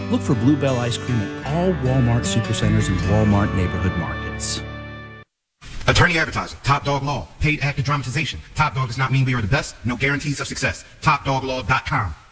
Look for Bluebell Ice Cream at all Walmart Supercenters and Walmart Neighborhood Markets. Attorney advertising. Top Dog Law. Paid actor dramatization. Top Dog does not mean we are the best. No guarantees of success. TopDogLaw.com.